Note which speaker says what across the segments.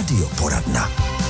Speaker 1: Radioporadna.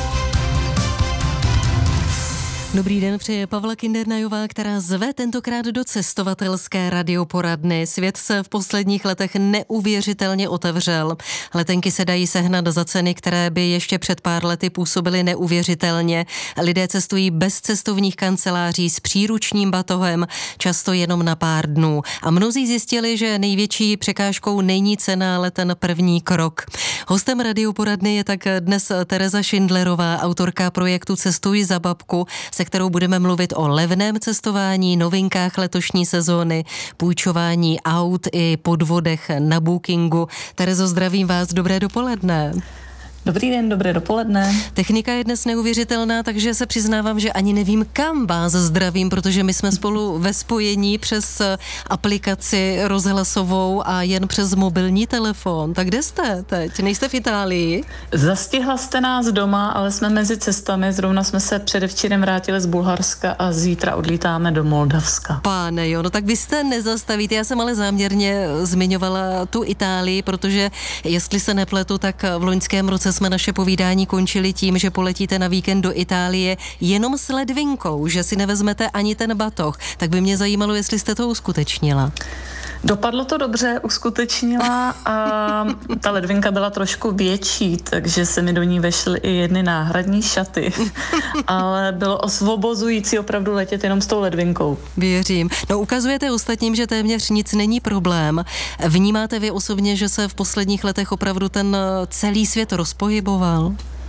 Speaker 2: Dobrý den, přeje Pavla Kindernajová, která zve tentokrát do cestovatelské radioporadny. Svět se v posledních letech neuvěřitelně otevřel. Letenky se dají sehnat za ceny, které by ještě před pár lety působily neuvěřitelně. Lidé cestují bez cestovních kanceláří s příručním batohem, často jenom na pár dnů. A mnozí zjistili, že největší překážkou není cena, ale ten první krok. Hostem radioporadny je tak dnes Tereza Šindlerová, autorka projektu Cestuj za babku, se kterou budeme mluvit o levném cestování, novinkách letošní sezóny, půjčování aut i podvodech na Bookingu. Terezo, zdravím vás, dobré dopoledne.
Speaker 3: Dobrý den, dobré dopoledne.
Speaker 2: Technika je dnes neuvěřitelná, takže se přiznávám, že ani nevím, kam vás zdravím, protože my jsme spolu ve spojení přes aplikaci rozhlasovou a jen přes mobilní telefon. Tak kde jste teď? Nejste v Itálii?
Speaker 3: Zastihla jste nás doma, ale jsme mezi cestami. Zrovna jsme se předevčírem vrátili z Bulharska a zítra odlítáme do Moldavska.
Speaker 2: Páne jo, no tak vy jste nezastavíte. Já jsem ale záměrně zmiňovala tu Itálii, protože jestli se nepletu, tak v loňském roce jsme naše povídání končili tím, že poletíte na víkend do Itálie jenom s ledvinkou, že si nevezmete ani ten batoh. Tak by mě zajímalo, jestli jste to uskutečnila.
Speaker 3: Dopadlo to dobře, uskutečnila a ta ledvinka byla trošku větší, takže se mi do ní vešly i jedny náhradní šaty. Ale bylo osvobozující opravdu letět jenom s tou ledvinkou.
Speaker 2: Věřím. No ukazujete ostatním, že téměř nic není problém. Vnímáte vy osobně, že se v posledních letech opravdu ten celý svět rozpohyboval?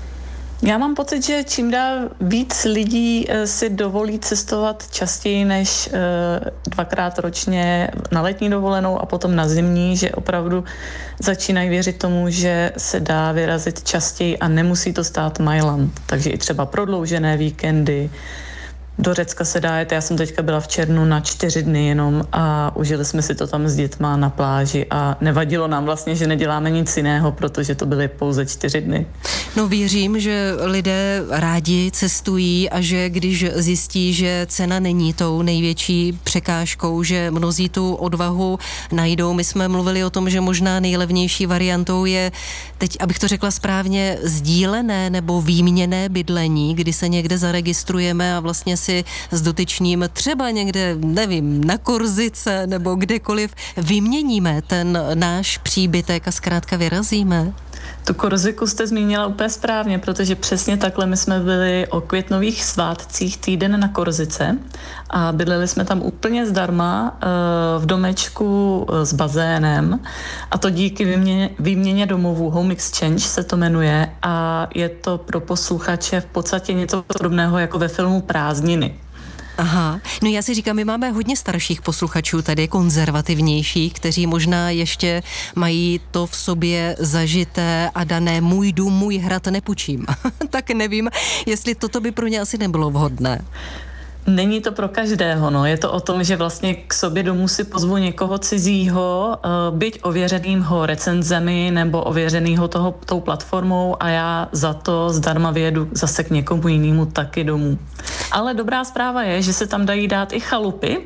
Speaker 3: Já mám pocit, že čím dál víc lidí si dovolí cestovat častěji než 2krát ročně na letní dovolenou a potom na zimní, že opravdu začínají věřit tomu, že se dá vyrazit častěji a nemusí to stát Mailand. Takže i třeba prodloužené víkendy. Do Řecka se dá jet. Já jsem teďka byla v červnu na 4 dny jenom a užili jsme si to tam s dětma na pláži a nevadilo nám vlastně, že neděláme nic jiného, protože to byly pouze 4 dny.
Speaker 2: No věřím, že lidé rádi cestují a že když zjistí, že cena není tou největší překážkou, že mnozí tu odvahu najdou. My jsme mluvili o tom, že možná nejlevnější variantou je, teď abych to řekla správně, sdílené nebo výměnné bydlení, kdy se někde zaregistrujeme a vlastně si s dotyčným třeba někde, nevím, na Korzice nebo kdekoliv vyměníme ten náš příbytek a zkrátka vyrazíme.
Speaker 3: Tu Korziku jste zmínila úplně správně, protože přesně takhle my jsme byli o květnových svátcích týden na Korzice a bydleli jsme tam úplně zdarma v domečku s bazénem a to díky výměně domovů, Home Exchange se to jmenuje a je to pro posluchače v podstatě něco podobného jako ve filmu Prázdniny.
Speaker 2: Aha, no já si říkám, my máme hodně starších posluchačů tady, konzervativnějších, kteří možná ještě mají to v sobě zažité a dané můj dům, můj hrad nepůjčím. Tak nevím, jestli toto by pro ně asi nebylo vhodné.
Speaker 3: Není to pro každého, no. Je to o tom, že vlastně k sobě domů si pozvu někoho cizího, byť ověřenýho recenzemi nebo ověřenýho tou platformou a já za to zdarma vyjedu zase k někomu jinému taky domů. Ale dobrá zpráva je, že se tam dají dát i chalupy,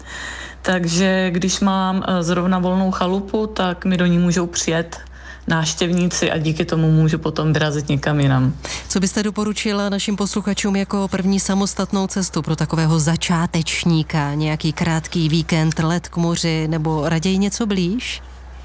Speaker 3: takže když mám zrovna volnou chalupu, tak mi do ní můžou přijet návštěvníci a díky tomu můžu potom vyrazit někam jinam.
Speaker 2: Co byste doporučila našim posluchačům jako první samostatnou cestu pro takového začátečníka? Nějaký krátký víkend, let k moři nebo raději něco blíž?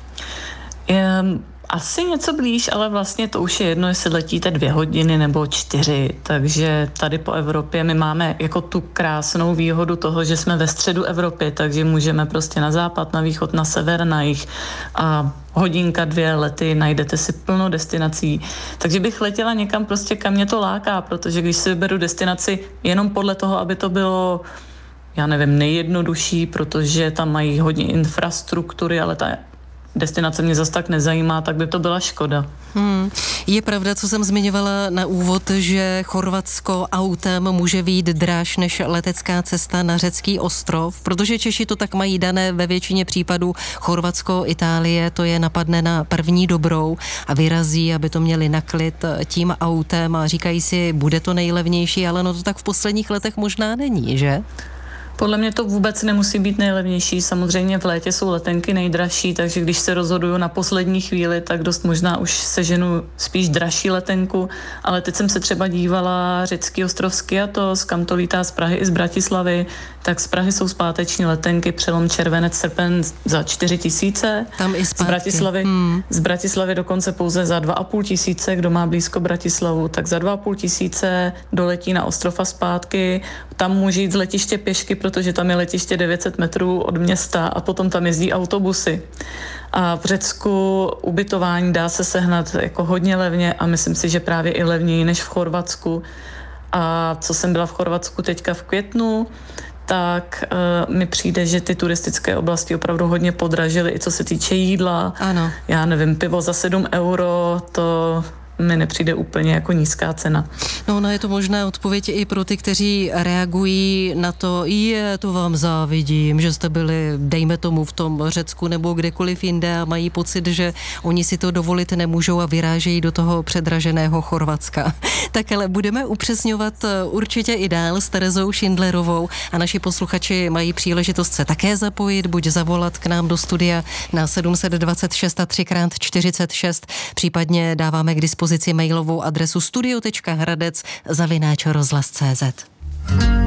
Speaker 3: Asi něco blíž, ale vlastně to už je jedno, jestli letíte 2 hodiny nebo 4, takže tady po Evropě my máme jako tu krásnou výhodu toho, že jsme ve středu Evropy, takže můžeme prostě na západ, na východ, na sever, na jih a hodinka, 2 lety, najdete si plno destinací. Takže bych letěla někam prostě, kam mě to láká, protože když si vyberu destinaci jenom podle toho, aby to bylo, já nevím, nejjednodušší, protože tam mají hodně infrastruktury, ale ta destinace mě zas tak nezajímá, tak by to byla škoda.
Speaker 2: Je pravda, co jsem zmiňovala na úvod, že Chorvatsko autem může vyjít dráž než letecká cesta na řecký ostrov, protože Češi to tak mají dané ve většině případů. Chorvatsko, Itálie, to je napadne na první dobrou a vyrazí, aby to měli na klid tím autem a říkají si, bude to nejlevnější, ale no to tak v posledních letech možná není, že?
Speaker 3: Podle mě to vůbec nemusí být nejlevnější. Samozřejmě v létě jsou letenky nejdražší, takže když se rozhoduju na poslední chvíli, tak dost možná už seženu spíš dražší letenku. Ale teď jsem se třeba dívala řecký ostrov Skiathos, kam to lítá z Prahy i z Bratislavy. Tak z Prahy jsou zpáteční letenky, přelom červenec, srpen za 4 000.
Speaker 2: Tam i zpátky.
Speaker 3: Z Bratislavy dokonce pouze za 2 500, kdo má blízko Bratislavu, tak za 2 500 doletí na ostrov a zpátky. Tam může jít z letiště pěšky, protože tam je letiště 900 metrů od města a potom tam jezdí autobusy. A v Řecku ubytování dá se sehnat jako hodně levně a myslím si, že právě i levněji než v Chorvatsku. A co jsem byla v Chorvatsku teďka v květnu, tak mi přijde, že ty turistické oblasti opravdu hodně podražily, i co se týče jídla.
Speaker 2: Ano.
Speaker 3: Já nevím, pivo za 7 €, to mi nepřijde úplně jako nízká cena.
Speaker 2: No, ona je to možná odpověď i pro ty, kteří reagují na to, to vám závidím, že jste byli, dejme tomu, v tom Řecku nebo kdekoliv jinde a mají pocit, že oni si to dovolit nemůžou a vyrážejí do toho předraženého Chorvatska. Tak ale budeme upřesňovat určitě i dál s Terezou Šindlerovou a naši posluchači mají příležitost se také zapojit, buď zavolat k nám do studia na 726 a 3x46, případně dáváme k dispozici mailovou adresu studio.hradec@rozhlas.cz.